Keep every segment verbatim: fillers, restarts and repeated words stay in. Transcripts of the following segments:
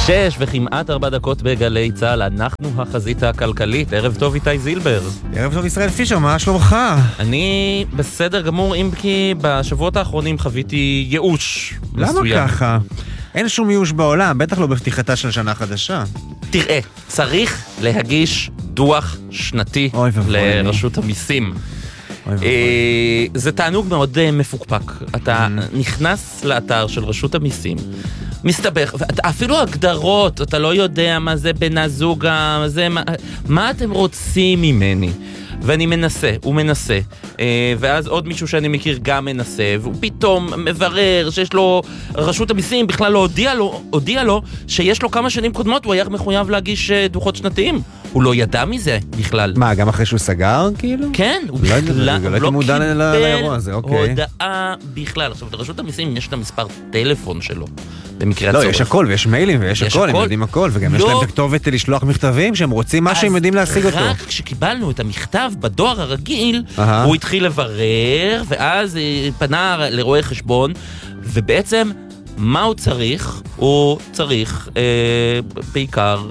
שש וכמעט ארבע דקות בגלי צהל, אנחנו החזית הכלכלית. ערב טוב איתי זילבר. ערב טוב ישראל פישר, מה שלומך? אני בסדר גמור, אם כי בשבועות האחרונים חוויתי ייאוש מסוים. למה ככה? אין שום ייאוש בעולם, בטח לא בפתיחתה של שנה חדשה. תראה, צריך להגיש דוח שנתי לרשות המיסים. זה תענוג מאוד מפוקפק. אתה נכנס לאתר של רשות המיסים, מסתבך, אפילו הגדרות, אתה לא יודע מה זה בן הזוג, מה, זה, מה, מה אתם רוצים ממני? ואני מנסה, הוא מנסה, ואז עוד מישהו שאני מכיר גם מנסה, והוא פתאום מברר שיש לו, רשות המיסים בכלל לא הודיע לו, הודיע לו שיש לו כמה שנים קודמות, הוא היה מחויב להגיש דוחות שנתיים. הוא לא ידע מזה בכלל. מה, גם אחרי שהוא סגר, כאילו? כן, הוא בכלל לא קיבל הודעה בכלל. עכשיו, לרשות המיסים יש את המספר טלפון שלו, במקרה הצורך. לא, יש הכל, ויש מיילים, ויש הכל, הם יודעים הכל, וגם יש להם בכתובת לשלוח מכתבים, שהם רוצים משהו, הם יודעים להשיג אותו. רק כשקיבלנו את המכתב בדואר הרגיל, הוא התחיל לברר, ואז פנה לרואה חשבון, ובעצם מה הוא צריך? הוא צריך בעיקר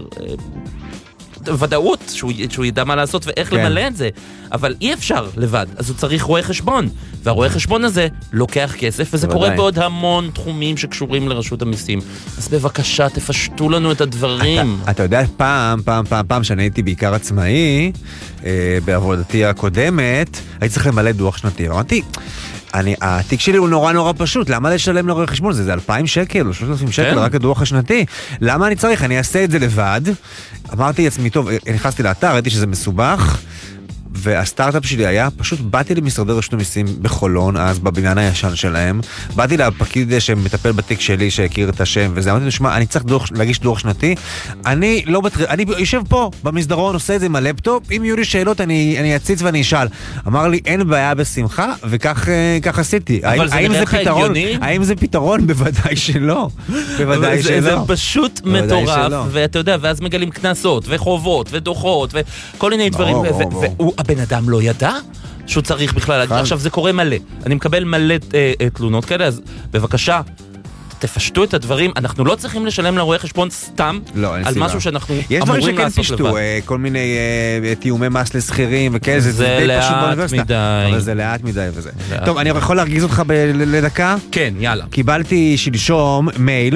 ודאות, שהוא, שהוא ידע מה לעשות ואיך כן. למלא את זה, אבל אי אפשר לבד, אז הוא צריך רואה חשבון, והרואה חשבון הזה לוקח כסף, וזה קורה בעוד המון תחומים שקשורים לרשות המיסים. אז בבקשה, תפשטו לנו את הדברים. אתה, אתה יודע, פעם, פעם, פעם, פעם, שאני הייתי בעיקר עצמאי, אה, בעבודתי הקודמת, הייתי צריך למלא דוח שנתי. אמרתי, אני, התיק שלי הוא נורא נורא פשוט, למה לשלם לרואה חשבון? זה, זה אלפיים שקל או שלושת אלפים שקל, רק הדוח השנתי. למה אני צריך? אני אעשה את זה לבד. אמרתי לעצמי, טוב, נכנסתי לאתר, ראיתי שזה מסובך, והסטארט-אפ שלי היה, פשוט באתי למשרדי רשות המיסים בחולון, אז בבניין הישן שלהם, באתי לפקיד שמטפל בתיק שלי, שהכיר את השם, וזה אמרתי לו, שמע, אני צריך דוח, להגיש דוח שנתי, אני לא בטח, אני יושב פה, במסדרון, עושה את זה עם הלפטופ, אם יהיו לי שאלות, אני, אני אציץ ואני אשאל. אמר לי, אין בעיה בשמחה, וכך כך עשיתי. אבל זה נראה לך הגיוני? האם זה פתרון? בוודאי שלא. בוודאי שלא. זה פשוט מטורף, ואתה יודע, ואז מגלים כנסות, וחובות, ודוחות, וכל מיני דברים, הבן אדם לא ידע שהוא צריך בכלל. עכשיו זה קורה מלא, אני מקבל מלא תלונות כאלה, אז בבקשה תפשטו את הדברים. אנחנו לא צריכים לשלם לרואה חשבון סתם על משהו שאנחנו אמורים לעשות לבד. כל מיני תיאומי מס לסחירים וכאלה, זה לאט מדי, אבל זה לאט מדי וזה. טוב, אני יכול להרגיז אותך לדקה? כן, יאללה. קיבלתי שלשום מייל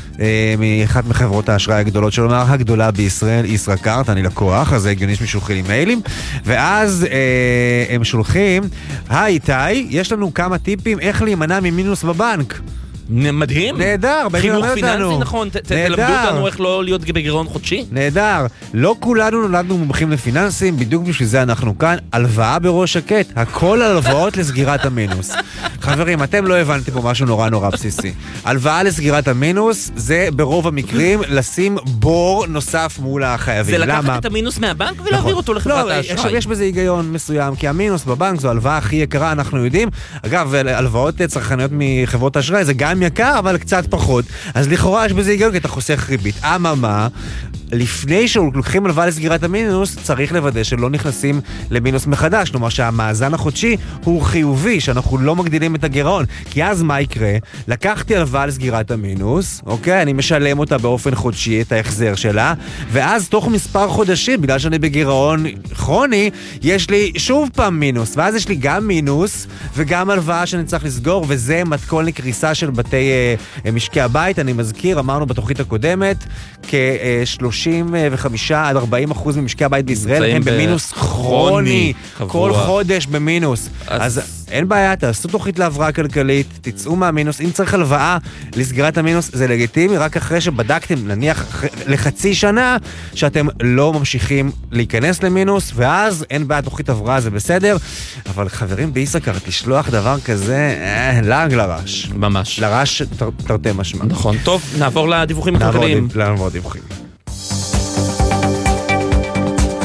מאחת מחברות האשראי הגדולות שלו, הגדולה בישראל, ישראכרט, אני לקוח, אז זה הגיוני שמשולחים לי מיילים, ואז אה, הם שולחים, היי איתי, יש לנו כמה טיפים איך להימנע ממינוס בבנק. מדהים. נהדר, חינוך פיננסי, נכון, תלמדו אותנו איך לא להיות בגירעון חודשי. נהדר. לא כולנו נולדנו מומחים לפיננסים, בדיוק בשביל זה אנחנו כאן. הלוואה בראש שקט, הכל הלוואות לסגירת המינוס. חברים, אתם לא הבנתם פה משהו נורא נורא בסיסי. הלוואה לסגירת המינוס זה ברוב המקרים לשים בור נוסף מול החייבים. זה לקחת את המינוס מהבנק ולהעביר אותו לחברת האשראי. עכשיו יש בזה היגיון מסוים, כי המינוס בבנק זו הלוואה הכי יקרה, אנחנו יודעים. אגב, הלוואות צרכניות מחברות האשראי זה גם יקר, אבל קצת פחות. אז לכאורה יש בזה היגיון, כי אתה חוסך ריבית. אממה, לפני שלוקחים הלוואה לסגירת המינוס, צריך לוודא שלא נכנסים למינוס מחדש. כלומר שהמאזן החודשי הוא חיובי, שאנחנו לא מגדילים את הגירעון. כי אז מה יקרה? לקחתי הלוואה לסגירת המינוס, אוקיי? אני משלם אותה באופן חודשי, את ההחזר שלה, ואז תוך מספר חודשים, בגלל שאני בגירעון כרוני, יש לי שוב פעם מינוס, ואז יש לי גם מינוס, וגם הלוואה שאני צריך לסגור, וזה מתכון לקריסה של בתי אה, משקי הבית. אני מזכיר, אמרנו בתוכנית הקודמת, כ-שלושים וחמישה עד ארבעים אחוז ממשקי הבית בישראל הם במינוס כרוני, כל חודש במינוס. אז אין בעיה, תעשו תוכנית להבראה כלכלית, תצאו מהמינוס. אם צריך הלוואה לסגירת המינוס זה לגיטימי, רק אחרי שבדקתם נניח לחצי שנה שאתם לא ממשיכים להיכנס למינוס, ואז אין בעיה, תוכנית הבראה זה בסדר. אבל חברים בישראכרט, תשלוח דבר כזה אה, לעג לרש, ממש לרש תרתי משמע. נכון. טוב, נעבור לדיווחים הכלכליים. נעבור לדיווחים.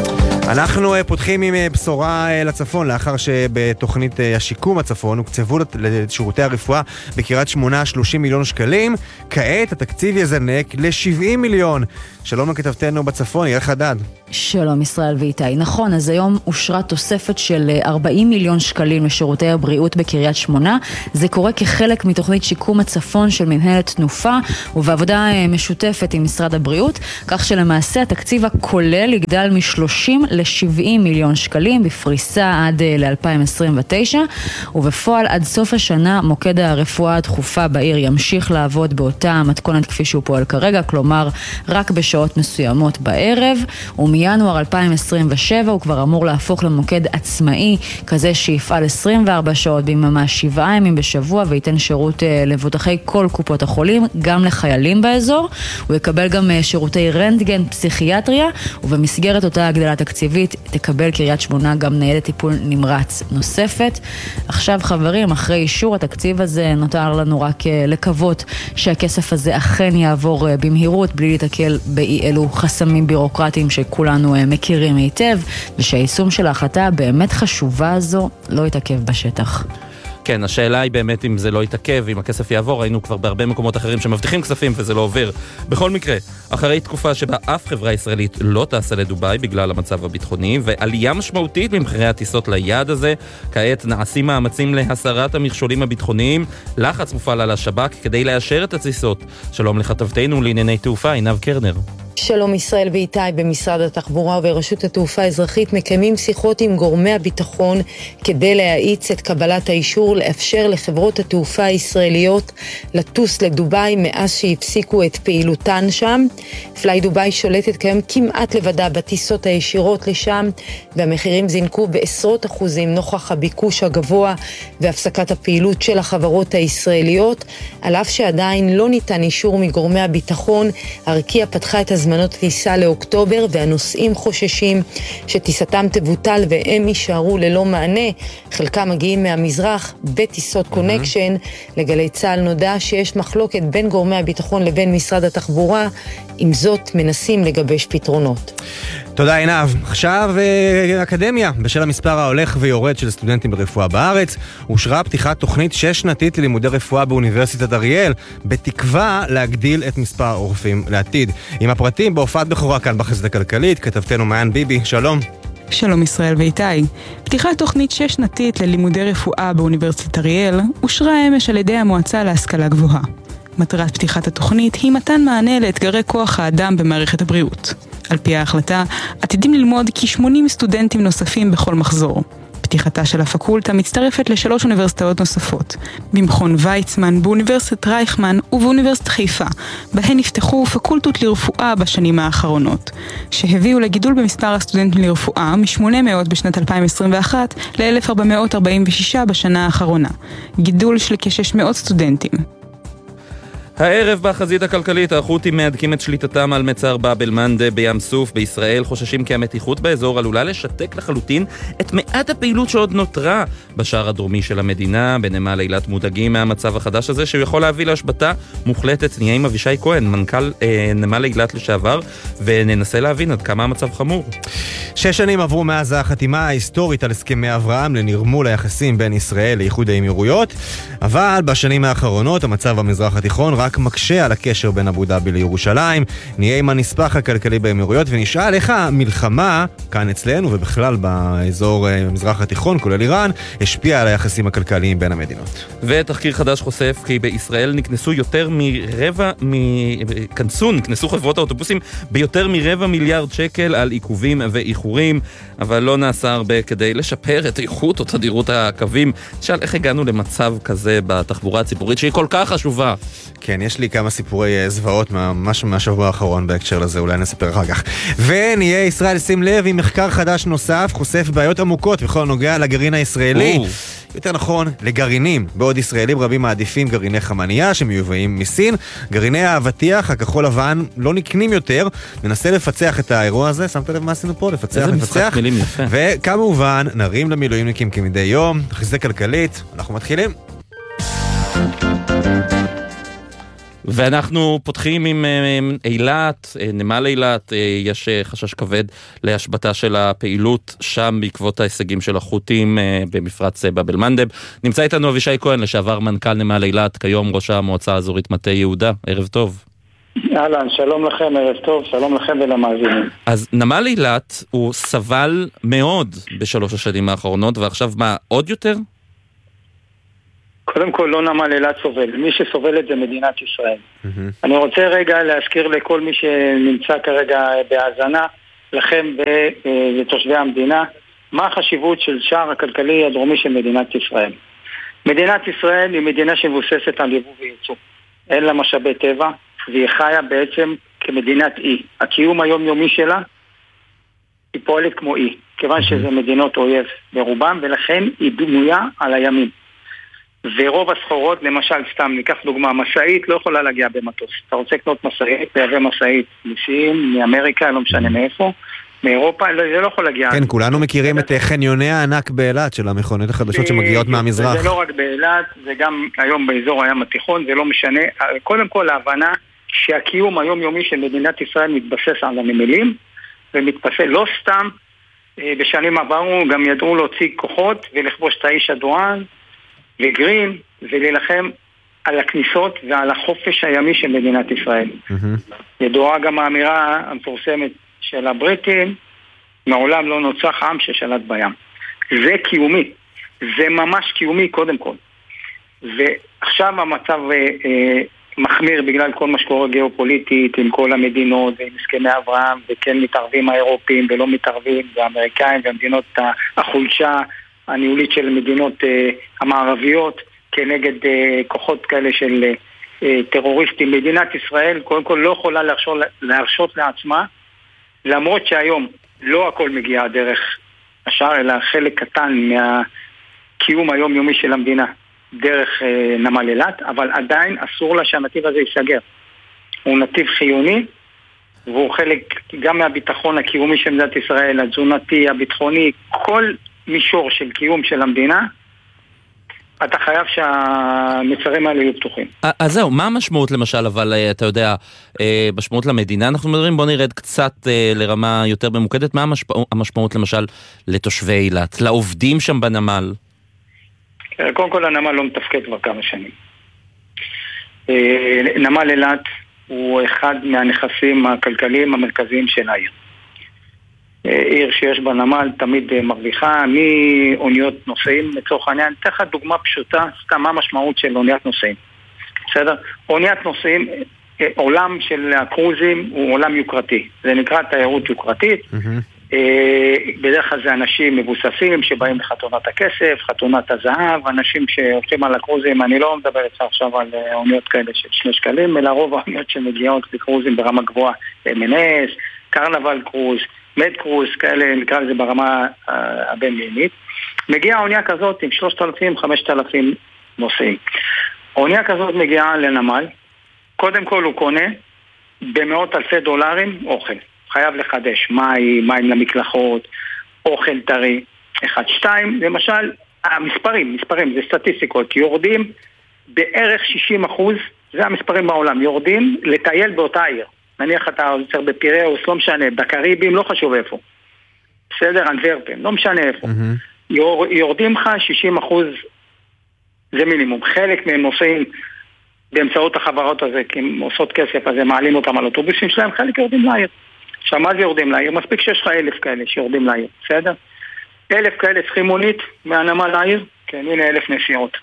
אנחנו פותחים עם בשורה לצפון, לאחר שבתוכנית השיקום הצפון הוקצבו לשירותי הרפואה בקריית שמונה שלושים מיליון שקלים. כעת התקציב יזנק ל-שבעים מיליון. שלום לכתבתנו בצפון, יהיה חדד. שלום ישראל ואיתי. נכון, אז היום אושרה תוספת של ארבעים מיליון שקלים לשירותי הבריאות בקריית שמונה. זה קורה כחלק מתוכנית שיקום הצפון של מנהלת תנופה, ובעבודה משותפת עם משרד הבריאות, כך שלמעשה התקציב הכולל יגדל מ-שלושים ל-שבעים מיליון שקלים, בפריסה עד ל-אלפיים עשרים ותשע, ובפועל עד סוף השנה מוקד הרפואה הדחופה בעיר ימשיך לעבוד באותה מתכונת כפי שהוא פועל כרגע, כלומר רק בשעות מסוימות בערב, ומינואר אלפיים עשרים ושבע הוא כבר אמור להפוך למוקד עצמאי, כזה שיפעל עשרים וארבע שעות ביממה, שבעה ימים בשבוע, וייתן שירות לבוטחי כל קופות החולים, גם לחיילים באזור. הוא יקבל גם שירותי רנטגן, פסיכיאטריה, ובמסגרת אותה הגדלה תקציבית תקבל קריית שמונה גם ניידת טיפול נמרץ נוספת. עכשיו חברים, אחרי אישור התקציב הזה נותר לנו רק לקוות שהכסף הזה אכן יעבור במהירות, בלי להתקל באי אלו חסמים בירוקרטיים שכולנו מכירים היטב, ושהיישום של ההחלטה הבאמת חשובה הזו לא יתעכב בשטח. כן, השאלה היא באמת אם זה לא יתעכב, אם הכסף יעבור. היינו כבר בהרבה מקומות אחרים שמבטיחים כספים וזה לא עובר. בכל מקרה, אחרי תקופה שבה אף חברה ישראלית לא טסה לדוביי בגלל המצב הביטחוני, ועלייה משמעותית במחירי הטיסות ליעד הזה, כעת נעשים מאמצים להסרת המכשולים הביטחוניים. לחץ מופעל על השב"כ כדי לאשר את הטיסות. שלום לכתבתנו לענייני תעופה, עינב קרנר. שלום ישראל ואיתי. במשרד התחבורה וברשות התעופה האזרחית מקיימים שיחות עם גורמי הביטחון כדי להאיץ את קבלת האישור לאפשר לחברות התעופה הישראליות לטוס לדוביי מאז שהפסיקו את פעילותן שם. פליי דוביי שולטת כיום כמעט לבדה בטיסות הישירות לשם, והמחירים זינקו בעשרות אחוזים נוכח הביקוש הגבוה והפסקת הפעילות של החברות הישראליות. על אף שעדיין לא ניתן אישור מגורמי הביטחון, ארקיע פתחה את הזמנות טיסה לאוקטובר, והנוסעים חוששים שטיסתם תבוטל והם יישארו ללא מענה. חלקם מגיעים מהמזרח בטיסות קונקשן. לגלי צהל נודע שיש מחלוקת בין גורמי הביטחון לבין משרד התחבורה, עם זאת מנסים לגבש פתרונות. תודה עינב. עכשיו אקדמיה. בשל המספר ההולך ויורד של סטודנטים ברפואה בארץ, אושרה פתיחת תוכנית שש שנתית ללימודי רפואה באוניברסיטת אריאל, בתקווה להגדיל את מספר הרופאים לעתיד. עם הפרטים בהופעת בכורה כאן בחסות הכלכלית, כתבתנו מעיין ביבי. שלום. שלום ישראל ואיתי. פתיחת תוכנית שש שנתית ללימודי רפואה באוניברסיטת אריאל אושרה אמש על ידי המועצה להשכלה גבוהה. מטרת פתיחת התוכנית היא מתן מענה לאתגרי כוח האדם במערכת הבריאות. על פי ההחלטה, עתידים ללמוד כ-שמונים סטודנטים נוספים בכל מחזור. פתיחתה של הפקולטה מצטרפת לשלוש אוניברסיטאות נוספות, במכון ויצמן, באוניברסיטת רייכמן ובאוניברסיטת חיפה, בהן נפתחו פקולטות לרפואה בשנים האחרונות, שהביאו לגידול במספר הסטודנטים לרפואה מ-שמונה מאות בשנת אלפיים עשרים ואחת ל-אלף ארבע מאות ארבעים ושש בשנה האחרונה, גידול של כ-שש מאות סטודנטים. הערב בחזית הכלכלית, החות'ים מהדקים את שליטתם על מצר באב אל-מנדב בים סוף. בישראל חוששים כי המתיחות באזור עלולה לשתק לחלוטין את מעט הפעילות שעוד נותרה בשער הדרומי של המדינה. בנמל אילת מודאגים מהמצב החדש הזה שהוא יכול להביא להשבתה מוחלטת. נהיה עם אבישי כהן, מנכ"ל אה, נמל אילת לשעבר, וננסה להבין עד כמה המצב חמור. שש שנים עברו מאז החתימה ההיסטורית על הסכמי אברהם לנרמול היחסים בין ישראל לאיחוד האמירויות, אבל בשנים האחרונות המצב במזרח התיכון רק מקשה על הקשר בין אבו דאבי לירושלים. נהיה עם הנספח הכלכלי באמירויות ונשאל איך המלחמה כאן אצלנו ובכלל באזור המזרח התיכון, כולל איראן, השפיעה על היחסים הכלכליים בין המדינות. ותחקיר חדש חושף כי בישראל נקנסו יותר מרבע, כנסו, נקנסו חברות האוטובוסים ביותר מרבע מיליארד שקל על עיכובים ואיחורים, אבל לא נעשה הרבה כדי לשפר את איכות או תדירות הקווים. שאל איך הגענו למצב כזה בתחבורה הציבורית שהיא כל כך חשובה? כן, יש לי כמה סיפורי זוועות ממש מהשבוע האחרון בהקשר לזה, אולי נספר אחר כך. ונהיה ישראל, שים לב, עם מחקר חדש נוסף, חושף בעיות עמוקות בכל הנוגע לגרעין הישראלי. יותר נכון, לגרעינים. בעוד ישראלים רבים מעדיפים גרעיני חמניה שמיובאים מסין, גרעיני האבטיח, הכחול לבן, לא נקנים יותר. ננסה לפצח את האירוע הזה, שמת לב מה עשינו פה? לפצח, איזה לפצח. משחק מילים יפה. וכמובן, נרים למילואימניקים כמדי יום. חזית כלכלית, אנחנו מתחילים. ואנחנו פותחים עם אילת, נמל אילת, יש חשש כבד להשבתה של הפעילות שם בעקבות ההישגים של החות'ים במפרץ באב אל-מנדב. נמצא איתנו אבישי כהן, לשעבר מנכ"ל נמל אילת, כיום ראש המועצה האזורית מטה יהודה. ערב טוב. אהלן, שלום לכם, ערב טוב, שלום לכם ולמאזינים. אז נמל אילת הוא סבל מאוד בשלוש השנים האחרונות, ועכשיו מה, עוד יותר? קודם כל לא נמל אילת סובל, מי שסובל את זה מדינת ישראל. Mm-hmm. אני רוצה רגע להזכיר לכל מי שנמצא כרגע בהאזנה, לכם ולתושבי המדינה, מה החשיבות של שער הכלכלי הדרומי של מדינת ישראל. מדינת ישראל היא מדינה שמבוססת על יבוא וייצוא. אין לה משאבי טבע, והיא חיה בעצם כמדינת אי. הקיום היומיומי שלה היא פועלת כמו אי, כיוון שזה מדינות אויב ברובם, ולכן היא דמויה על הימים. ורוב הסחורות, למשל, סתם ניקח דוגמה, מסעית לא יכולה להגיע במטוס. אתה רוצה לקנות מסעית, תייבא מסעית מסין, מאמריקה, לא משנה מאיפה, מאירופה, זה לא יכול להגיע. כן, כולנו מכירים את חניוני הענק באילת של המכוניות החדשות שמגיעות מהמזרח. זה לא רק באילת, זה גם היום באזור הים התיכון, זה לא משנה. קודם כל, ההבנה שהקיום היומיומי של מדינת ישראל מתבסס על הנמלים, ומתבסס לא סתם, בשנים עברו גם ידעו להוציא כוחות ולכבוש את האיש הדואן, וגרין, ולהילחם על הכניסות ועל החופש הימי של מדינת ישראל. Mm-hmm. ידועה גם האמירה המפורסמת של הבריטים, מעולם לא נוצח עם ששלט בים. זה קיומי. זה ממש קיומי קודם כל. ועכשיו המצב אה, אה, מחמיר בגלל כל מה שקורה גיאופוליטית, עם כל המדינות ועם הסכמי אברהם, וכן מתערבים האירופאים ולא מתערבים, והאמריקאים והמדינות החולשה, הניהולית של מדינות uh, המערביות כנגד uh, כוחות כאלה של uh, טרוריסטים. מדינת ישראל קודם כל לא יכולה להרשות, להרשות לעצמה, למרות שהיום לא הכל מגיע דרך השאר, אלא חלק קטן מהקיום היומיומי של המדינה דרך uh, נמל אילת, אבל עדיין אסור לה שהנתיב הזה ייסגר. הוא נתיב חיוני, והוא חלק גם מהביטחון הקיומי של מדינת ישראל, התזונתי, הביטחוני, כל מישור של קיום של המדינה, אתה חייב שהמצרים האלה יהיו פתוחים. אז זהו, מה המשמעות למשל, אבל אתה יודע, משמעות למדינה, אנחנו מדברים, בוא נרד קצת לרמה יותר ממוקדת, מה המשמעות למשל לתושבי אילת, לעובדים שם בנמל? קודם כל הנמל לא מתפקד כבר כמה שנים. נמל אילת הוא אחד מהנכסים הכלכליים המרכזיים של העיר. עיר שיש בה נמל תמיד מרוויחה, מאוניות נוסעים לצורך העניין. אתן לך דוגמה פשוטה, סתם מה המשמעות של אוניית נוסעים. בסדר? אוניית נוסעים, עולם של הקרוזים הוא עולם יוקרתי. זה נקרא תיירות יוקרתית. Mm-hmm. בדרך כלל זה אנשים מבוססים שבאים לחתונת הכסף, חתונת הזהב, אנשים שהולכים על הקרוזים. אני לא מדבר עכשיו על אוניות כאלה של שני שקלים, אלא רוב האוניות שמגיעות לקרוזים ברמה גבוהה, אם אן אס, קרנבל קרוז, מד קרוז, כאלה נקרא לזה ברמה uh, הבינלאומית. מגיעה אונייה כזאת עם שלושת אלפים עד חמשת אלפים נוסעים. אונייה כזאת מגיעה לנמל, קודם כל הוא קונה במאות אלפי דולרים אוכל. חייב לחדש מים, מים למקלחות, אוכל טרי. אחד, שתיים, למשל, המספרים, מספרים, זה סטטיסטיקות, יורדים בערך שישים אחוז, זה המספרים בעולם, יורדים לטייל באותה עיר. נניח אתה עוצר בפיראוס, לא משנה, בקריבים, לא חשוב איפה. בסדר, אנטוורפן, לא משנה איפה. Mm-hmm. יור, יורדים לך שישים אחוז, זה מינימום. חלק מהם נוסעים באמצעות החברות הזה, כי הם עושות כסף, אז הם מעלים אותם על אוטובוסים שלהם, חלק יורדים לעיר. עכשיו, מה זה יורדים לעיר? מספיק שיש לך אלף כאלה שיורדים לעיר, בסדר? אלף כאלה צריכים מונית מהנמל לעיר, כן, הנה אלף נסיעות.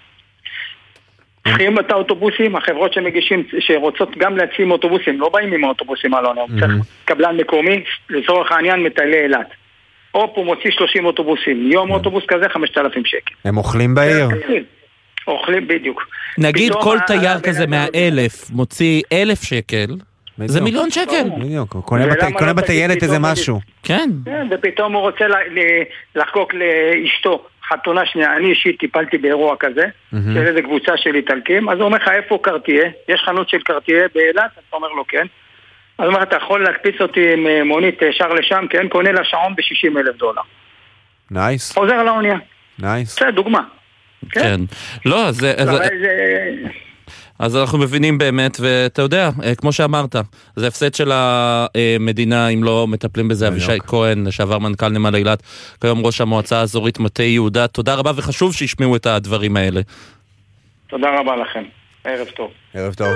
צריכים את האוטובוסים, החברות שמגישים, שרוצות גם להציעים אוטובוסים, לא באים עם האוטובוסים הלא, צריך קבלן מקומי, לצורך העניין מטיילי אילת. או פה מוציא שלושים אוטובוסים, יום אוטובוס כזה חמשת אלפים שקל. הם אוכלים בעיר? אוכלים בדיוק. נגיד כל תייר כזה מהאלף מוציא אלף שקל, זה מיליון שקל. בדיוק, קונה בטיילת איזה משהו. כן. ופתאום הוא רוצה לחגוג לאשתו. חתונה שנייה, אני אישית טיפלתי באירוע כזה, של איזה קבוצה של איטלקים, אז הוא אומר לך איפה קרטייה, יש חנות של קרטייה באילת, אתה אומר לו כן, אז הוא אומר אתה יכול להקפיץ אותי עם מונית שר לשם, כן, קונה לה שעון ב-שישים אלף דולר. נייס. חוזר לאונייה. נייס. זה דוגמה. כן. לא, זה... אז אנחנו מבינים באמת, ואתה יודע, כמו שאמרת, זה הפסד של המדינה אם לא מטפלים בזה. אבישי כהן, לשעבר מנכ"ל נמל אילת, כיום ראש המועצה האזורית מטה יהודה, תודה רבה וחשוב שישמעו את הדברים האלה. תודה רבה לכם, ערב טוב. ערב טוב.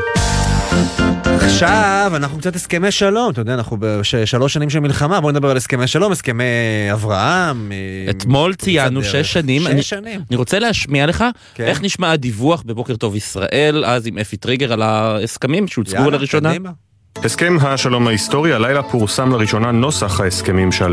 עכשיו אנחנו קצת הסכמי שלום, אתה יודע, אנחנו בשלוש שנים של מלחמה, בואו נדבר על הסכמי שלום, הסכמי אברהם. אתמול ציינו שש שנים. שש שנים. אני רוצה להשמיע לך איך נשמע הדיווח בבוקר טוב ישראל, אז עם אפי טריגר על ההסכמים שהוצגו לראשונה. הסכם השלום ההיסטורי, הלילה פורסם לראשונה נוסח ההסכמים שעל